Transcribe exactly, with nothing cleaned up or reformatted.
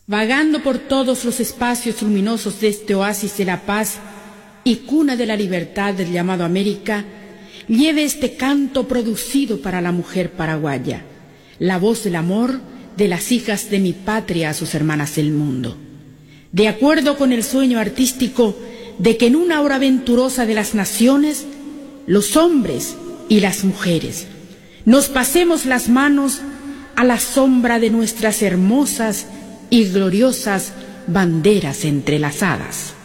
Vagando por todos los espacios luminosos de este oasis de la paz y cuna de la libertad del llamado América, lleve este canto producido para la mujer paraguaya, la voz del amor de las hijas de mi patria a sus hermanas del mundo. De acuerdo con el sueño artístico de que en una hora venturosa de las naciones, los hombres y las mujeres nos pasemos las manos a la sombra de nuestras hermosas y gloriosas banderas entrelazadas.